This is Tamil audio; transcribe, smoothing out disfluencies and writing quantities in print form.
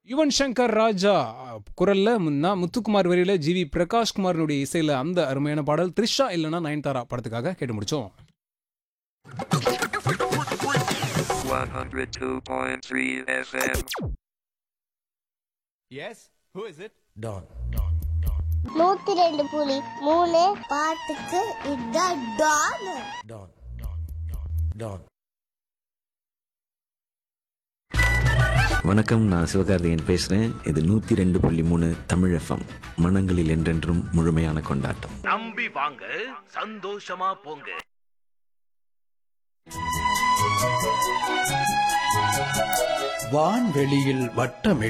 யுவன் சங்கர் ராஜா குரல்ல முத்துக்குமார் வரியில ஜிவி பிரகாஷ்குமாரனுடைய இசையில அந்த அருமையான பாடல் த்ரிஷா இல்லைன்னா நயன்தாரா படத்துக்காக கேட்டு முடிச்சோம். 102.3 FM. Yes, who is it? Don. 102.3 பாட்டுக்கு இதான் டான். Don. Don. வணக்கம், நான் சிவகார்த்திகேயன் பேசுகிறேன். இது 102.3 தமிழ் எஃப்எம். மனங்களில் என்றென்றும் முழுமையான கொண்டாட்டம். நம்பி வாங்க, சந்தோஷமா போங்க. வான்வெளியில் வட்டமிட்டு